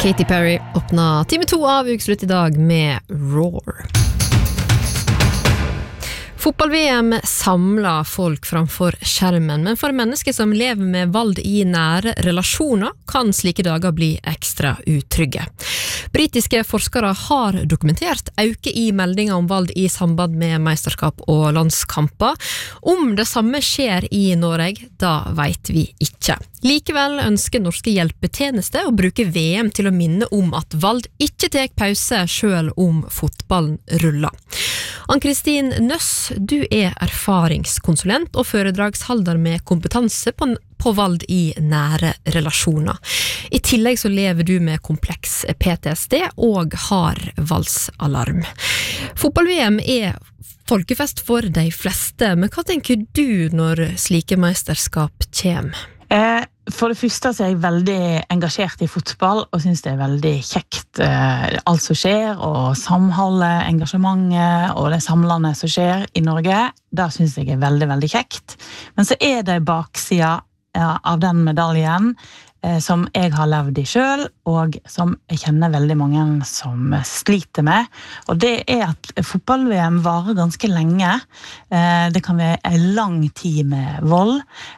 Katy Perry åpna time 2 av Ukeslutt I dag med Roar. Fotball-VM samler folk framfor skjermen, men for mennesker som lever med vold I nære relasjoner kan slike dager bli ekstra utrygge. Britiske forskere har dokumentert øke I meldinger om vold I samband med mesterskap og landskamper. Om det samme skjer I Norge, da vet vi ikke. Likevel ønsker norske hjelpetjenester å bruke VM til å minne om at vold ikke tar pause selv om fotballen ruller. Ann-Kristin Nøss, du erfaringskonsulent og foredragsholder med kompetanse på vold I nære relasjoner. I tillegg så lever du med kompleks PTSD og har voldsalarm. Fotball-VM folkefest for de fleste, men hva tenker du når slike mesterskap kommer? For det første så jeg veldig engasjert I fotball og synes det veldig kjekt alt som skjer og samholdet, engasjementet og det samlende som skjer I Norge, da synes jeg veldig, veldig kjekt. Men så det baksida av den medaljen som jeg har levd I selv og som jeg kjenner veldig mange som sliter med, og det at fotball-VM varer ganske lenge. Det kan være en lang tid med vold,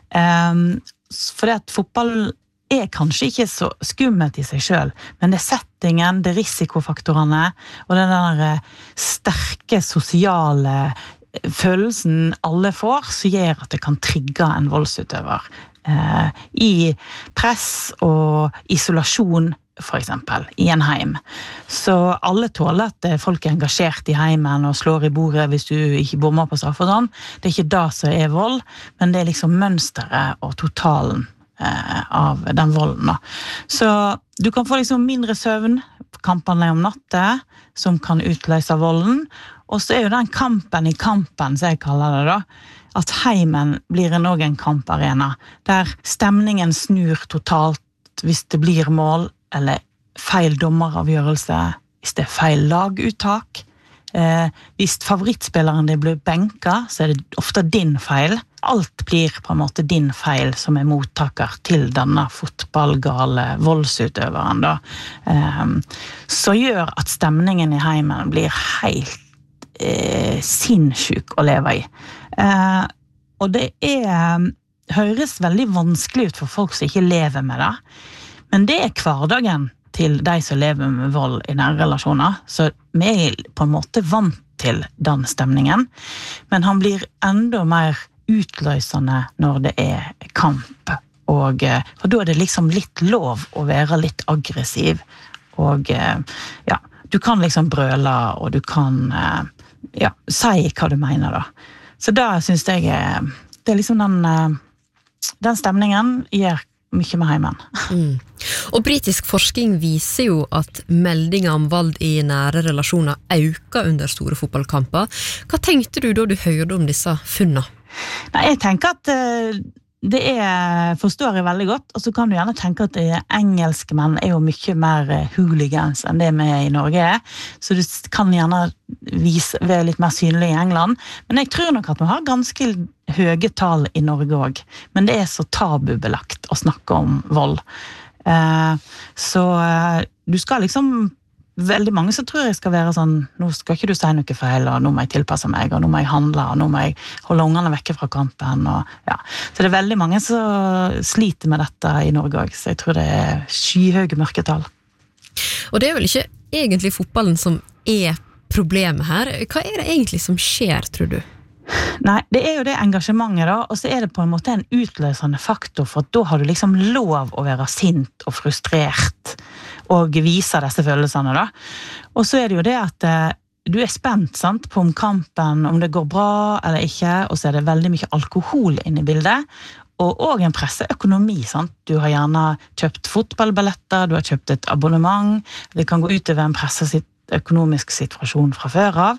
fordi at fotball kanskje ikke så skummelt I seg selv, men det settingen, det risikofaktorene og den der sterke sosiale følelsen alle får, så gjør at det kan trigge en voldsutøver I press og isolasjon, for eksempel, I en heim. Så alle tåler at folk engasjert I heimen og slår I bordet hvis du ikke bommer på straff og sånn. Det ikke da som vold, men det liksom mønsteret og totalen av den volden. Så du kan få liksom mindre søvn, kampene om natten, som kan utløse volden, og så jo den kampen I kampen, som jeg kaller det da, at heimen blir også en kamparena, der stemningen snur totalt hvis det blir mål, eller feil dommeravgjørelse, hvis det feil laguttak. Hvis favorittspilleren det blir benka, så det ofte din feil. Alt blir på en måte din feil som mottaker til denne fotballgale voldsutøveren da. Så gjør at stemningen I heimen blir helt sinnssyk å leve I. Og det høres veldig vanskelig ut for folk som ikke lever med det, men det hverdagen til de som lever med vold I nære relasjoner, så vi på en måte vant til den stemningen, men han blir enda mer utløsende når det kamp, og for da det liksom litt lov å være litt aggressiv, og ja, du kan liksom brøle, og du kan si hva du mener da. Så da synes jeg det liksom den stemningen gjør mye med heimen. Og britisk forskning viser jo at meldinger om vold I nære relasjoner øker under store fotballkamper. Hva tenkte du da du hørte om disse funnene? Nei, jeg tenker at det forstår jeg veldig godt, og så kan du gjerne tenke at engelske menn jo mye mer hooligans enn det vi I Norge så du kan gjerne være litt mer synlig I England, men jeg tror nok at vi har ganske høye tall I Norge også, men det så tabubelagt å snakke om vold. Så du skal liksom veldig mange så tror jeg skal være sånn, nå skal ikke du si noe feil, og nå må jeg tilpasse meg, og nå må jeg handle, og nå må jeg holde ungene vekke fra kampen, og ja. Så det veldig mange som sliter med dette I Norge også, så jeg tror det skyhøye mørketall. Og det vel ikke egentlig fotballen som problemet her. Hva det egentlig som skjer, tror du? Nei, det jo det engasjementet da, og så det på en måte en utløsende faktor, for at da har du liksom lov å være sint og frustrert, og vise disse følelsene da. Og så det jo det at du spent sant, på om kampen, om det går bra eller ikke, og så det veldig mye alkohol inne I bildet, og en presseøkonomi, sant? Du har gjerne kjøpt fotballbilletter, du har kjøpt et abonnement, det kan gå utover en presseøkonomisk situasjon fra før av.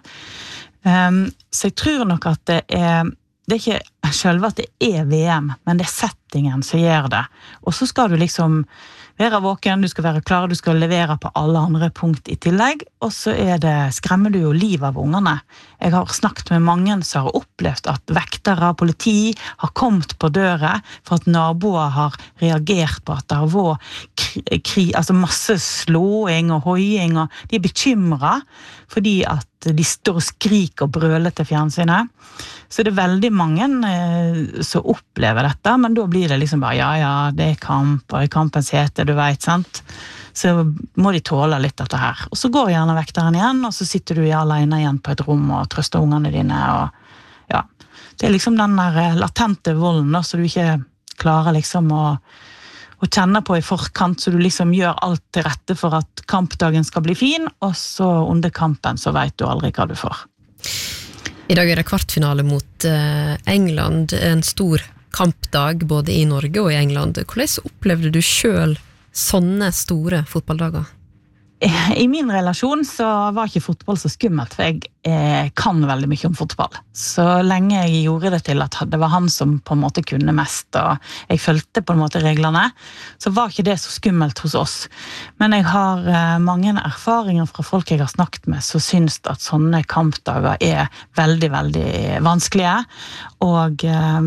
Så jeg tror nok at det ikke selv at det VM, men det settingen som gjør det. Og så skal du liksom være våken, du skal være klar, du skal levere på alle andre punkt I tillegg, og så skremmer du jo liv av ungene. Jeg har snakket med mange som har opplevd at vektere, politi har kommet på døra for at naboer har reagert på at det har vært altså masse slåing og hoiing, og de bekymret fordi at de står og skriker og brøler til fjernsynet. Så det veldig mange som opplever dette, men da blir det liksom bare, ja, det kamp, og I kampens hete, du vet, sant? Så må de tåle litt dette her. Og så går gjerne vekteren igjen, og så sitter du alene igjen på et rom og trøster ungene dine, og ja. Det liksom den der latente volden, da, så du ikke klarer liksom å kjenne på I forkant, så du liksom gjør alt til rette for at kampdagen skal bli fin, og så under kampen så vet du aldri hva du får. I dag det kvartfinale mot England, en stor kampdag både I Norge og I England. Hvordan opplevde du selv sånne store fotballdager? I min relasjon så var ikke fotball så skummelt, for jeg kan veldig mye om fotball. Så lenge jeg gjorde det til at det var han som på en måte kunne mest, og jeg følgte på en måte reglene, så var ikke det så skummelt hos oss. Men jeg har mange erfaringer fra folk jeg har snakket med, som synes at sånne kampdager veldig, veldig vanskelige, og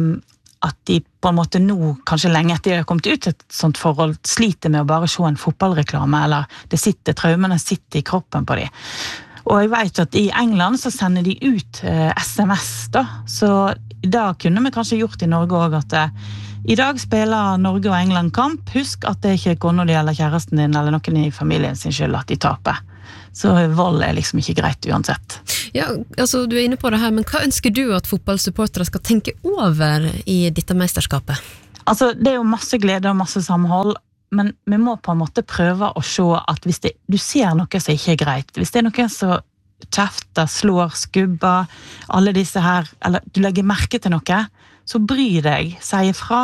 at de på en måte nå, kanskje lenge etter de har kommet ut et sånt forhold, sliter med å bare se en fotballreklame, eller traumene sitter I kroppen på de. Og jeg vet at I England så sender de ut SMS da, så da kunne vi kanskje gjort I Norge også at I dag spiller Norge og England kamp, husk at det ikke kona di eller kjæresten din eller noen I familien sin skyld at de taper. Så vold liksom ikke greit uansett. Ja, altså du inne på det her, men hva ønsker du at fotballsupportere skal tenke over I dette mesterskapet? Altså, det jo masse glede og masse samhold, men vi må på en måte prøve å se at hvis du ser noe som ikke greit, hvis det noen som kjefter, slår, skubber, alle disse her, eller du legger merke til noe, så bry deg, si ifra,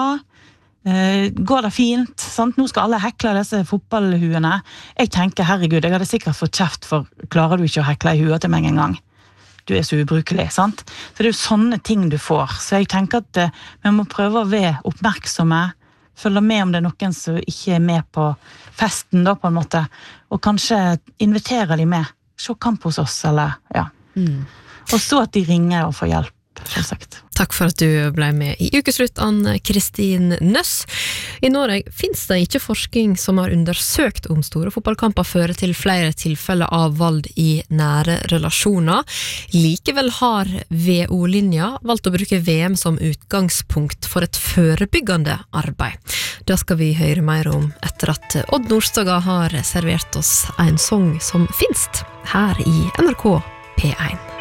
går det fint, sant? Nå skal alle hekle disse fotballhuene. Jeg tenker, herregud, jeg hadde sikkert fått kjeft for klarer du ikke å hekle I huet til meg en gang? Du så ubrukelig, sant? Så det jo sånne ting du får. Så jeg tenker at vi må prøve å være oppmerksomme, følge med om det noen som ikke med på festen da, på en måte, og kanskje invitere de med. Se kamp hos oss, eller ja. Og så at de ringer og får hjelp. Selvsagt. Takk for at du ble med I Ukeslutt, Ann-Kristin Nøss. I Norge finnes det ikke forskning som har undersøkt om store fotballkamper fører til flere tilfeller av vold I nære relasjoner. Likevel har VO-linja valgt å bruke VM som utgangspunkt for et forebyggende arbeid. Det skal vi høre mer om etter at Odd Nordstoga har servert oss en sang som finnes her I NRK P1.